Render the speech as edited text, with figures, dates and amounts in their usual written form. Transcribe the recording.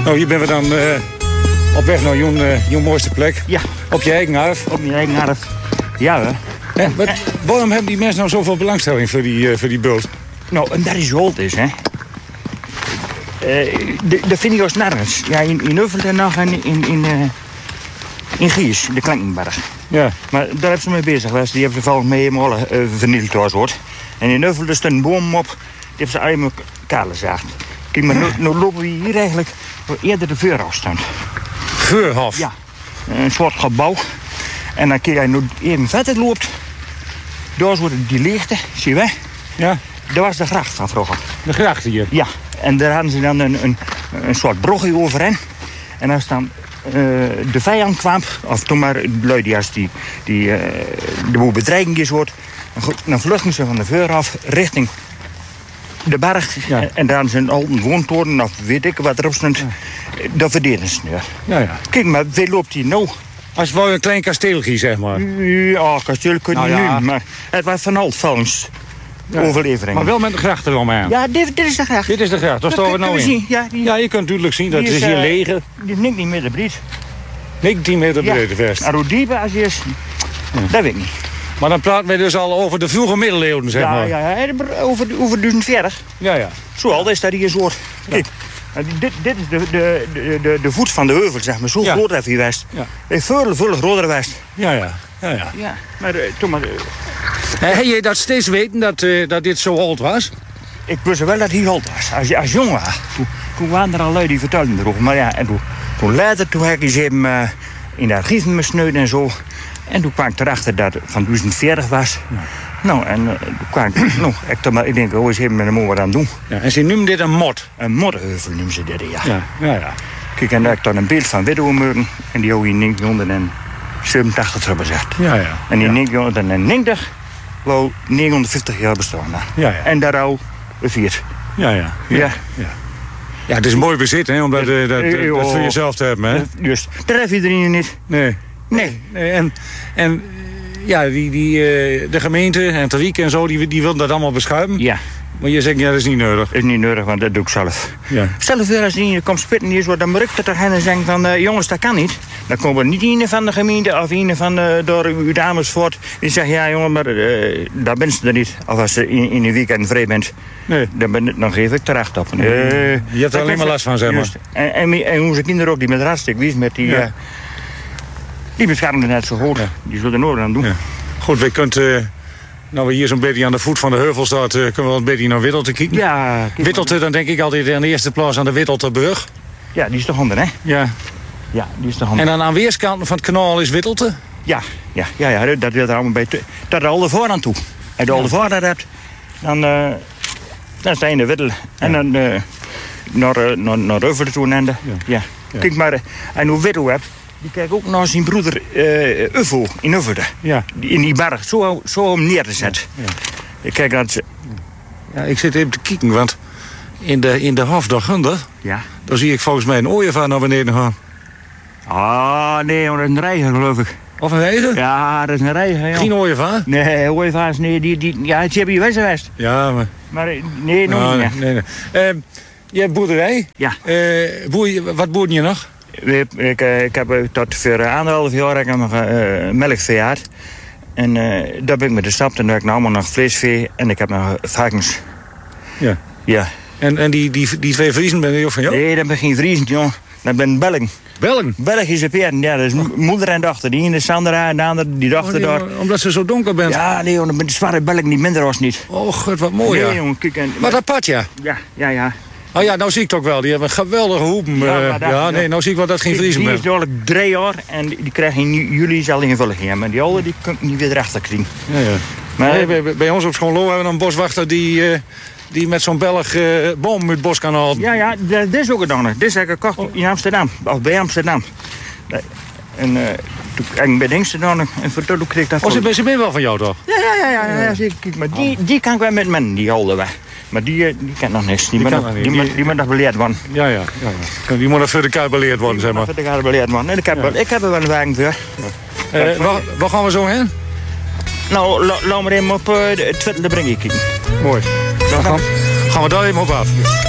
Nou, hier ben we dan op weg naar jouw mooiste plek. Ja. Op je eigen erf. Op mijn eigen erf. Ja, hè. En waarom hebben die mensen nou zoveel belangstelling voor die bult? Nou, en dat is zo oud is, hè. Dat vind ik als nergens. Ja, in Uffelen nog en in Gies, de Klinkenberg. Ja. Maar daar hebben ze mee bezig geweest. Die hebben ze volgens mij helemaal vernield wordt. En in Uffelen staat een boom op. Die hebben ze allemaal kaal gezaagd. Kijk, maar nu lopen we hier eigenlijk eerder de Veurhof staan. Veurhof? Ja. Een soort gebouw. En dan kijk je nu even verder loopt. Daar wordt die leegte, zie je? Ja. Dat was de gracht van vroeger. De gracht hier? Ja. En daar hadden ze dan een soort brugje overheen. En als dan de vijand kwam, of toen maar lui als die de boel bedreiging is wordt, dan vluchten ze van de Veurhof richting de berg. Ja. En daar zijn al een woontoren, of weet ik wat erop stond. Ja. Dat verdedigen ze nu. Ja, ja. Kijk, maar wie loopt hier nou? Als wel een klein kasteeltje, zeg maar. Ja, kasteel kun je Nou ja. nu, maar het was van alt volgens overlevering. Maar wel met de gracht eromheen. Ja, dit is de gracht. Dit is de gracht, daar staan we nou in. Zien. Ja, Ja, je kunt duidelijk zien dat het is hier leger. Die is niks niet meer de breed. 19 meter breed de vest. En hoe diep als je is, dat weet ik niet. Maar dan praten we dus al over de vroege middeleeuwen, zeg maar. Ja, over 1040. Ja. Zo al is dat hier een soort. Kijk, dit is de voet van de heuvel, zeg maar. Zo groot heeft hij geweest. Ja. Veel groter geweest. Ja. Ja, maar toen maar... Heb je dat steeds weten dat dit zo oud was? Ik wist wel dat hij oud was. Als jongen was. Toen waren er al lui die vertelden erover. Maar ja, en toen later, toen heb ik eens even in de archieven besneuden en zo. En toen kwam ik erachter dat het van 1040 was. Ja. Nou, en toen kwam ik, ik denk, eens even met hem wat aan doen. Ja, en ze noemen dit een mot. Een modderheuvel noemen ze dit, ja. Ja. Kijk, en daar heb ik dan een beeld van Widdewoermeuken. En die had in 1987 terug bezet. Ja. En in 1990 wou 950 jaar bestaan. Ja. En daar al vier. Ja. Ja, het is een mooi bezit, hè, om dat voor jezelf te hebben, hè? Juist. Dat heeft iedereen niet. Nee. En ja, de gemeente en Tariek en zo, die wilden dat allemaal beschuimen. Ja. Maar je zegt, ja, dat is niet nodig. Dat is niet nodig, want dat doe ik zelf. Ja. Stel je voor, als je komt spitten hier zo, dan moet ik dat er en zeggen van, jongens, dat kan niet. Dan komen niet een van de gemeente of een van door uw Amersfoort. Die zegt, ja jongen, maar daar ben je er niet. Of als je in een weekend vrij bent, nee. dan geef ik terecht op. Je hebt er alleen maar last van, zeg maar. En onze kinderen ook, die met hartstikke wies met die... Ja. Die beschermen net zo goed. Ja. Die zullen er nooit aan doen. Ja. Goed, we kunnen... Nou, we hier zo'n beetje aan de voet van de heuvel staat, kunnen we wel een beetje naar Wittelte kijken. Ja. Wittelte, dan denk ik altijd aan de eerste plaats aan de Wittelterbrug. Ja, die is toch handen, hè? Ja. Ja, die is toch handen. En dan aan weerskanten van het kanaal is Wittelte? Ja, dat wil er allemaal bij. Dat er al de voor aan toe. Als je al de voor dat hebt, dan sta je in de Wittel. En dan naar Uffelen toe en ja. Kijk maar, en hoe Wittel hebt, die kijkt ook naar zijn broeder Uffo in Uffelen. Ja. In die berg, zo om neer te zetten. Ja. Ik kijk dat ze... Ja, ik zit even te kijken, want in de hof daaronder, daar zie ik volgens mij een ooievaar naar beneden gaan. Ah, nee, dat is een reiger, geloof ik. Of een reiger? Ja, dat is een reiger, joh. Geen ooievaar? Nee, ooievaars, nee, die hebben hier geweest. Ja, maar... Maar nee, nog niet. Nee. Je hebt boerderij? Ja. Wat boer je nog? Ik heb tot voor 1,5 jaar melk verjaard. En daar ben ik met de stap. En dan heb ik nou allemaal nog vleesvee. En ik heb nog varkens. Ja. En die twee Vriezen ben je ook van jou? Nee, dat ben geen Vriezen, jongen. Dat ben Belling. Belgische peren, ja, dat is moeder en dochter. Die ene is Sandra en de andere die dochter daar. Omdat ze zo donker bent? Ja, nee, jongen, de zwarte Belling niet minder was niet. Oh, god, wat mooi, nee, jongen, kijk. Wat apart, ja. Ja. Oh ja, nou zie ik het ook wel. Die hebben een geweldige hoepen. Nou zie ik wel dat het geen Vriezen bent. Die is dadelijk 3 jaar en die krijgen in juli zal die invulling. Maar die oude die kun je niet weer erachter krijgen. Ja. Maar bij ons op school hebben we een boswachter die met zo'n Belg boom uit het bos kan halen. Ja, dat is ook gedaan. Dit is gekocht in Amsterdam. Of bij Amsterdam. En toen heb ik bij de Amsterdam en voor toen kreeg ik dat... Ze ben wel van jou, toch? Ja, kijk, maar die kan ik wel met men, die holden wij. Maar die kent nog niks. Die moet nog beleerd worden. Ja. Die moet nog voor de kuip beleerd worden, zeg maar. Voor de kuip beleerd worden. En ik heb er wel een wagen voor. Waar gaan we zo heen? Nou, laat maar even op het Twitter brengen kijken. Mooi. Dan gaan we daar even op af.